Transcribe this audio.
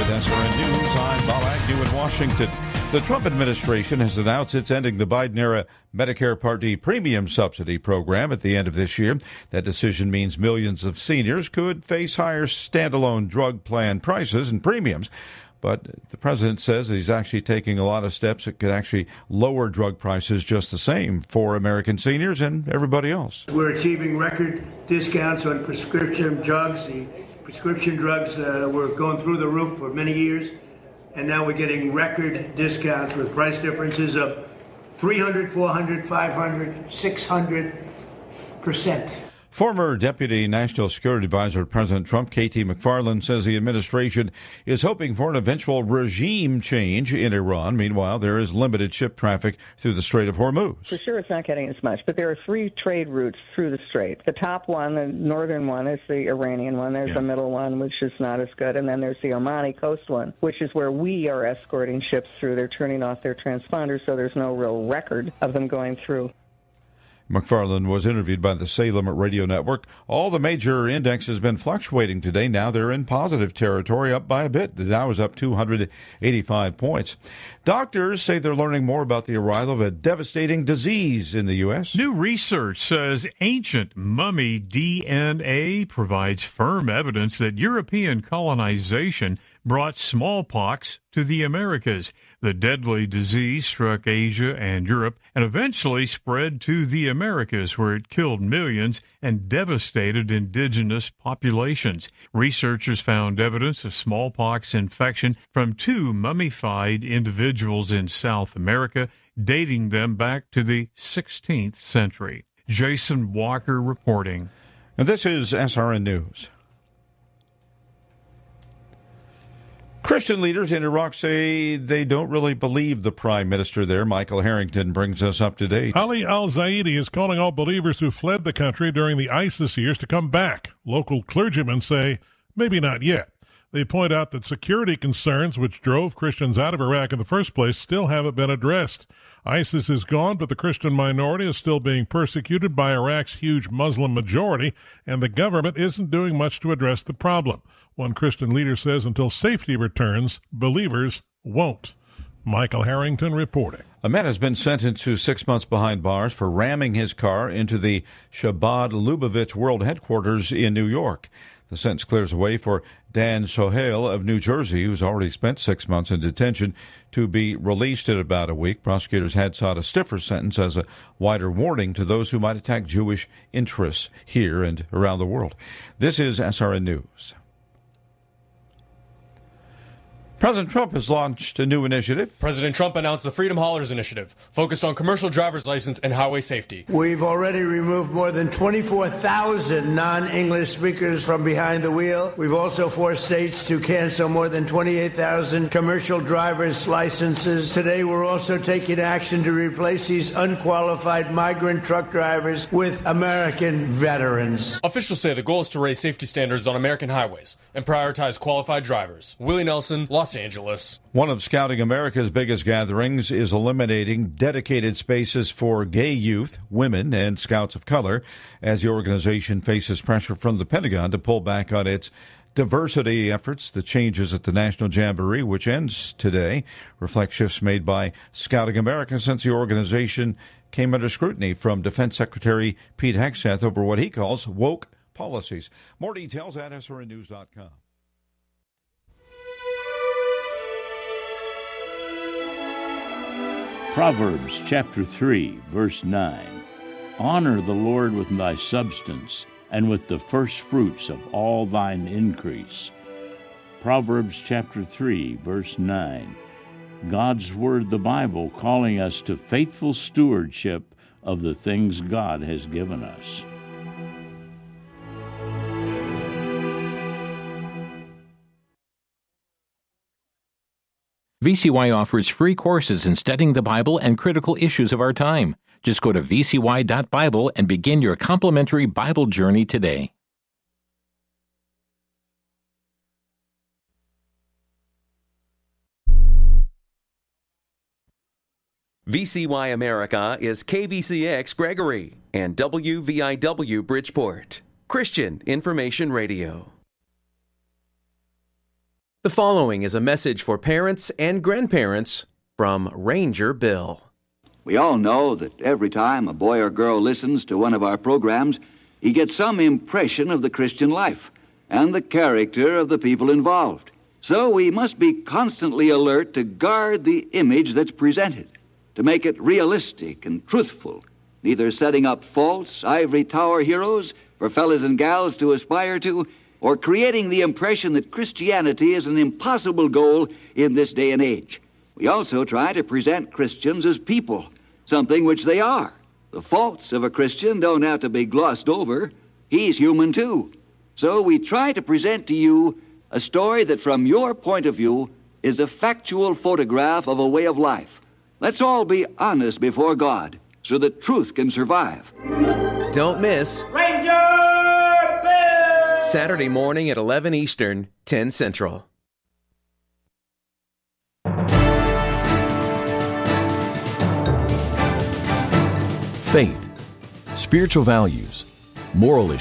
with SRN News. I'm Bob Agnew in Washington. The Trump administration has announced it's ending the Biden-era Medicare Part D premium subsidy program at the end of this year. That decision means millions of seniors could face higher standalone drug plan prices and premiums. But the president says he's actually taking a lot of steps that could actually lower drug prices just the same for American seniors and everybody else. We're achieving record discounts on prescription drugs. The prescription drugs were going through the roof for many years, and now we're getting record discounts with price differences of 300, 400, 500, 600%. Former Deputy National Security Advisor to President Trump, K.T. McFarland, says the administration is hoping for an eventual regime change in Iran. Meanwhile, there is limited ship traffic through the Strait of Hormuz. For sure, it's not getting as much, but there are three trade routes through the strait. The top one, the northern one, is the Iranian one. There's the middle one, which is not as good, and then there's the Omani coast one, which is where we are escorting ships through. They're turning off their transponders, so there's no real record of them going through. McFarland was interviewed by the Salem Radio Network. All the major indexes have been fluctuating today. Now they're in positive territory, up by a bit. The Dow is up 285 points. Doctors say they're learning more about the arrival of a devastating disease in the U.S. New research says ancient mummy DNA provides firm evidence that European colonization brought smallpox to the Americas. The deadly disease struck Asia and Europe and eventually spread to the Americas, where it killed millions and devastated indigenous populations. Researchers found evidence of smallpox infection from two mummified individuals in South America, dating them back to the 16th century. Jason Walker reporting. And this is SRN News. Christian leaders in Iraq say they don't really believe the prime minister there. Michael Harrington brings us up to date. Ali al-Zaidi is calling all believers who fled the country during the ISIS years to come back. Local clergymen say maybe not yet. They point out that security concerns, which drove Christians out of Iraq in the first place, still haven't been addressed. ISIS is gone, but the Christian minority is still being persecuted by Iraq's huge Muslim majority, and the government isn't doing much to address the problem. One Christian leader says until safety returns, believers won't. Michael Harrington reporting. A man has been sentenced to 6 months behind bars for ramming his car into the Chabad Lubavitch World Headquarters in New York. The sentence clears the way for Dan Sohail of New Jersey, who's already spent 6 months in detention, to be released in about a week. Prosecutors had sought a stiffer sentence as a wider warning to those who might attack Jewish interests here and around the world. This is SRN News. President Trump has launched a new initiative. President Trump announced the Freedom Haulers Initiative, focused on commercial driver's license and highway safety. We've already removed more than 24,000 non-English speakers from behind the wheel. We've also forced states to cancel more than 28,000 commercial driver's licenses. Today, we're also taking action to replace these unqualified migrant truck drivers with American veterans. Officials say the goal is to raise safety standards on American highways and prioritize qualified drivers. Willie Nelson, Los Angeles. One of Scouting America's biggest gatherings is eliminating dedicated spaces for gay youth, women, and scouts of color as the organization faces pressure from the Pentagon to pull back on its diversity efforts. The changes at the National Jamboree, which ends today, reflect shifts made by Scouting America since the organization came under scrutiny from Defense Secretary Pete Hegseth over what he calls woke policies. More details at srnnews.com. Proverbs chapter 3, verse 9. Honor the Lord with thy substance, and with the first fruits of all thine increase. Proverbs chapter 3, verse 9. God's Word, the Bible, calling us to faithful stewardship of the things God has given us. VCY offers free courses in studying the Bible and critical issues of our time. Just go to vcy.bible and begin your complimentary Bible journey today. VCY America is KVCX Gregory and WVIW Bridgeport. Christian Information Radio. The following is a message for parents and grandparents from Ranger Bill. We all know that every time a boy or girl listens to one of our programs, he gets some impression of the Christian life and the character of the people involved. So we must be constantly alert to guard the image that's presented, to make it realistic and truthful, neither setting up false ivory tower heroes for fellas and gals to aspire to, or creating the impression that Christianity is an impossible goal in this day and age. We also try to present Christians as people, something which they are. The faults of a Christian don't have to be glossed over. He's human too. So we try to present to you a story that from your point of view is a factual photograph of a way of life. Let's all be honest before God so that truth can survive. Don't miss Ranger Bill! Saturday morning at 11 Eastern, 10 Central. Faith, spiritual values, moral issues,